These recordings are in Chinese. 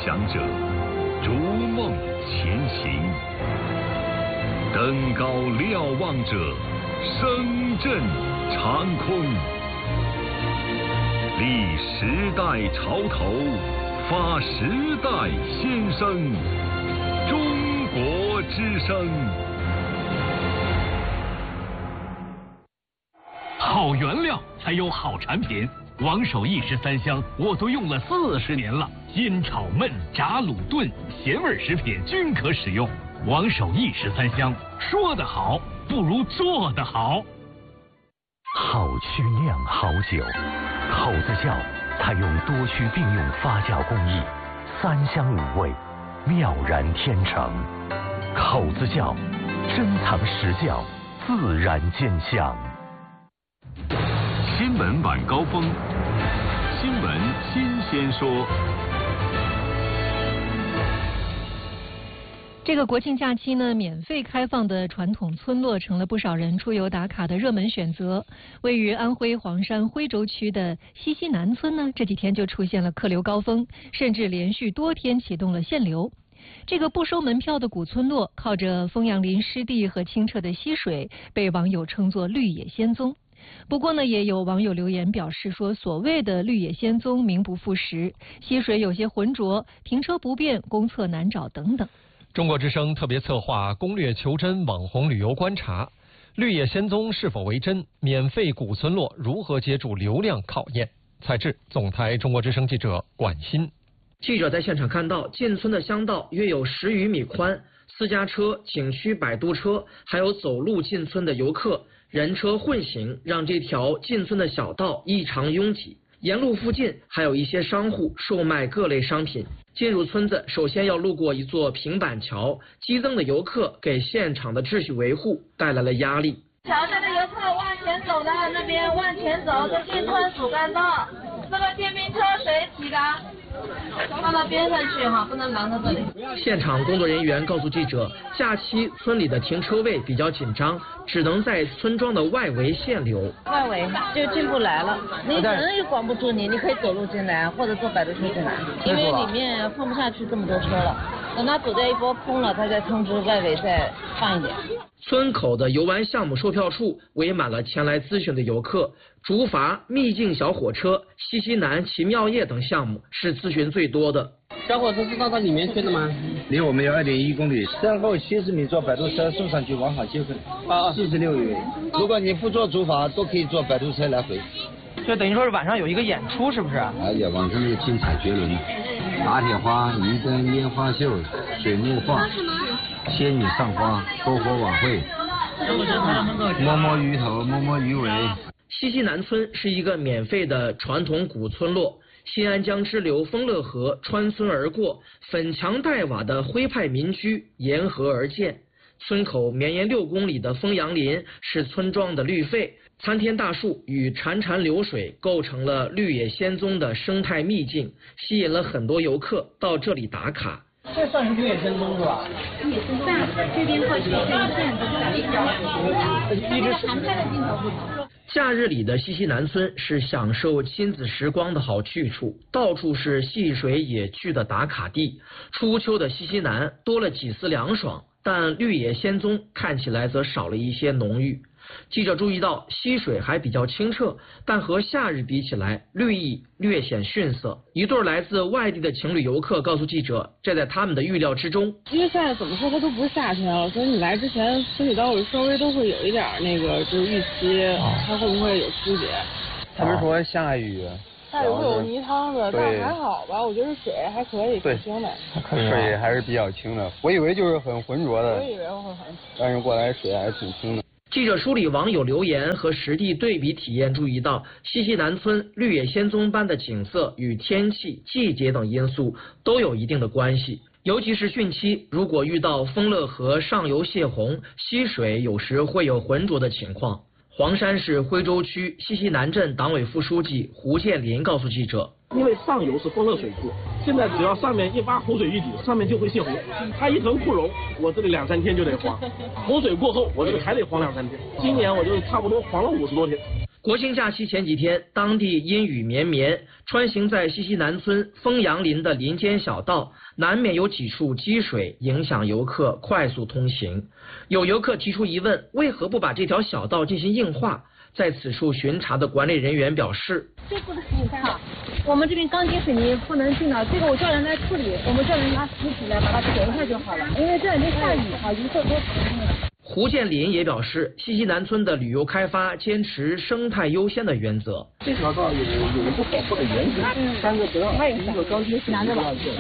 想者，逐梦前行；登高瞭望者，声震长空。立时代潮头，发时代先声。中国之声。好原料才有好产品。王守义13香我都用了40年了，煎炒焖炸卤炖咸味食品均可使用。王守义13香，说得好不如做得好。 好曲酿好酒，口子窖采用多区并用发酵工艺，3香5味，妙然天成。口子窖珍藏实窖，自然见香。 新闻晚高峰，新闻新鲜说。 这个国庆假期呢，免费开放的传统村落成了不少人出游打卡的热门选择。位于安徽黄山徽州区的西溪南村呢，这几天就出现了客流高峰，甚至连续多天启动了限流。这个不收门票的古村落，靠着枫杨林湿地和清澈的溪水，被网友称作绿野仙踪。不过呢，也有网友留言表示说，所谓的绿野仙踪名不副实，溪水有些浑浊，停车不便，公厕难找等等。 中国之声特别策划攻略求真网红旅游观察，绿野仙踪是否为真？免费古村落如何接住流量考验？蔡志，总台中国之声记者管欣。 记者在现场看到，进村的乡道约有10余米宽，私家车、景区摆渡车，还有走路进村的游客，人车混行，让这条进村的小道异常拥挤。沿路附近还有一些商户售卖各类商品。进入村子，首先要路过一座平板桥，激增的游客给现场的秩序维护带来了压力。 桥下的游客往前走的，那边往前走，这进村主干道，这个电瓶车谁骑的？放到边上去哈，不能拦到这里。 现场工作人员告诉记者，假期村里的停车位比较紧张，只能在村庄的外围限流。 外围就进不来了，你人也管不住你，你可以走路进来，或者坐摆渡车进来，因为里面放不下去这么多车了。等他走掉一波空了，他再通知外围再放一点。 村口的游玩项目售票处围满了前来咨询的游客，竹筏、秘境小火车、西溪南奇妙夜等项目是咨询最多的。 小火车是到里面去的吗？ 离我们有2.1公里，身后70米坐摆渡车送上去往返就可以，46元。如果你不坐竹筏，都可以坐摆渡车来回。 就等于说是晚上有一个演出，是不是？ 哎呀，晚上有精彩绝伦，打铁花、鱼灯、烟花秀、水墨画、仙女上花、篝火晚会、摸摸鱼头、摸摸鱼尾。 西溪南村是一个免费的传统古村落，新安江支流丰乐河穿村而过，粉墙黛瓦的徽派民居沿河而建。村口绵延6公里的枫杨林是村庄的绿肺，参天大树与潺潺流水构成了绿野仙踪的生态秘境，吸引了很多游客到这里打卡。 这算是绿野仙踪是吧？ 也是在这边会出现一片的一直常态的镜头不同。 假日里的西溪南村是享受亲子时光的好去处，到处是戏水野趣的打卡地。初秋的西溪南多了几丝凉爽，但绿野仙踪看起来则少了一些浓郁。记者注意到，溪水还比较清澈，但和夏日比起来，绿意略显逊色。一对来自外地的情侣游客告诉记者，这在他们的预料之中。 因为现在怎么说它都不是夏天了，所以你来之前心里都稍微都会有一点那个就是预期，它会不会有区别？ 他们说下雨。 下雨会有泥汤子，但还好吧，我觉得水还可以，挺清的。 水还是比较清的，我以为就是很浑浊的。 我以为会很。 但是过来水还是挺清的。 记者梳理网友留言和实地对比体验，注意到西溪南村绿野仙踪般的景色与天气、季节等因素都有一定的关系。尤其是汛期，如果遇到丰乐河上游泄洪，溪水有时会有浑浊的情况。黄山市徽州区西溪南镇党委副书记胡建林告诉记者， 因为上游是丰乐水库，现在只要上面一发洪水预警，上面就会泄洪。它一囤库容，我这里2、3天就得黄。洪水过后，我这个还得黄2、3天。今年我就差不多黄了50多天。 国庆假期前几天，当地阴雨绵绵，穿行在西溪南村枫杨林的林间小道，难免有几处积水，影响游客快速通行。有游客提出疑问，为何不把这条小道进行硬化？在此处巡查的管理人员表示， 这不是15号，我们这边钢筋水泥不能进了，这个我叫人来处理，我们叫人拿石子来把它填一下就好了，因为这两天下雨啊，游客多。 胡建林也表示，西溪南村的旅游开发坚持生态优先的原则。 这条道有一个保护的原则，3个责任，一个钢筋水泥要件，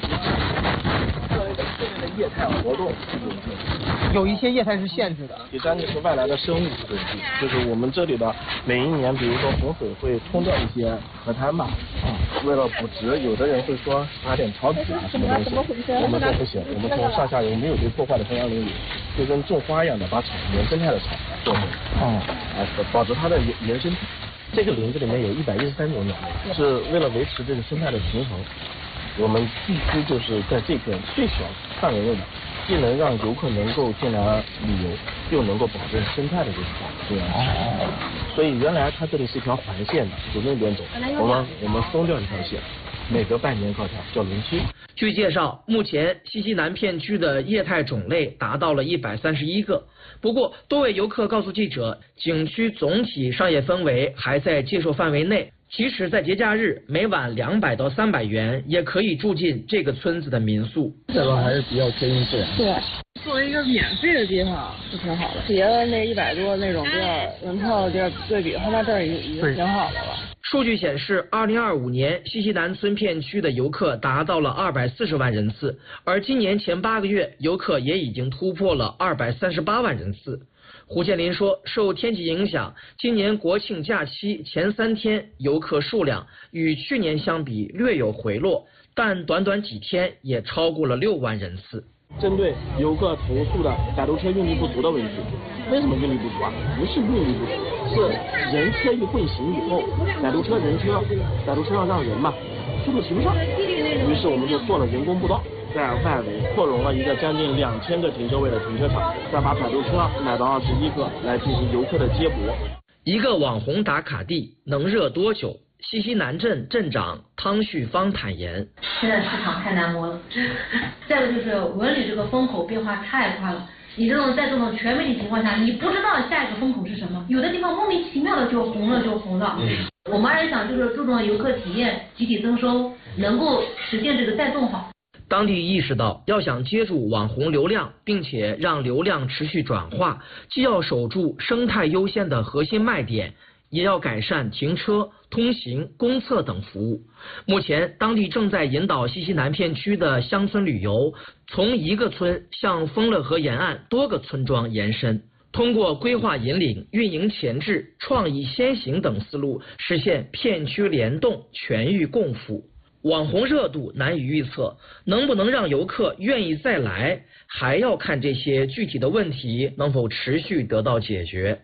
的业态活动有一些业态是限制的。 第3就是外来的生物质问题，就是我们这里的每一年，比如说洪水会冲掉一些河滩吧，为了补植，有的人会说撒点草籽啊什么东西，我们说不行，我们从上下游没有被破坏的枫杨林里，就跟种花一样的把草原生态的草做回来，保持它的原生体。这个林子里面有113种鸟类，是为了维持这个生态的平衡，我们必须就是在这片最小范围内，既能让游客能够进来旅游，又能够保证生态的这个重要性。所以原来它这里是一条环线的，从那边走，我们松掉一条线，每隔半年搞条叫林区。 据介绍，目前西溪南片区的业态种类达到了131个。不过，多位游客告诉记者，景区总体商业氛围还在接受范围内，即使在节假日，每晚200到300元也可以住进这个村子的民宿。 这个还是比较贴心自然。 对，作为一个免费的地方是挺好的，别的那100多那种地儿门票的地儿对比，他那这儿已经挺好的了。 数据显示，2025年西溪南村片区的游客达到了240万人次，而今年前8个月，游客也已经突破了238万人次。胡建林说，受天气影响，今年国庆假期前3天游客数量与去年相比略有回落，但短短几天也超过了6万人次。 针对游客投诉的摆渡车运力不足的问题，为什么运力不足啊？不是运力不足，是人车一混行以后，摆渡车要让人嘛，速度提不上，于是我们就做了人工步道，在外围扩容了一个将近2000个停车位的停车场，再把摆渡车买到21个来进行游客的接驳。 一个网红打卡地能热多久？西溪南镇镇长汤旭芳坦言， 现在市场太难摸了，再一个就是文旅这个风口变化太快了，你在这种全媒体情况下，你不知道下一个风口是什么，有的地方莫名其妙的就红了。我们还是想就是注重游客体验，集体增收，能够实现这个带动好。 当地意识到，要想接住网红流量，并且让流量持续转化，既要守住生态优先的核心卖点，也要改善停车、通行、公厕等服务。目前，当地正在引导西溪南片区的乡村旅游，从一个村向丰乐河沿岸多个村庄延伸，通过规划引领、运营前置、创意先行等思路，实现片区联动、全域共富。网红热度难以预测，能不能让游客愿意再来，还要看这些具体的问题能否持续得到解决。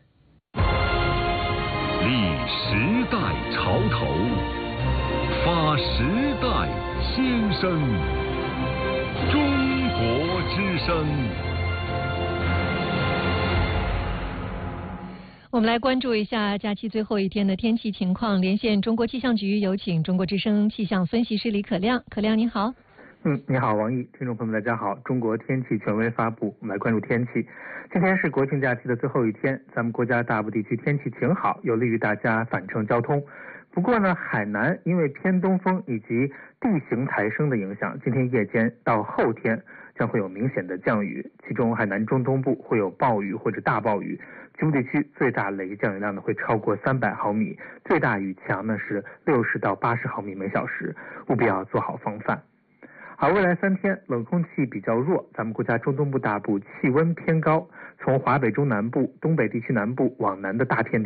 立时代潮头，发时代新声。中国之声。 我们来关注一下假期最后一天的天气情况。连线中国气象局，有请中国之声气象分析师李可亮。可亮你好。 你好王毅，听众朋友们大家好。中国天气权威发布，我们来关注天气。今天是国庆假期的最后一天，咱们国家大部地区天气晴好，有利于大家返程交通。不过呢，海南因为偏东风以及地形抬升的影响，今天夜间到后天将会有明显的降雨，其中海南中东部会有暴雨或者大暴雨，局部地区最大累计降雨量呢会超过300毫米，最大雨强呢是60到80毫米每小时，务必要做好防范。而未来3天冷空气比较弱，咱们国家中东部大部气温偏高，从华北中南部、东北地区南部往南的大片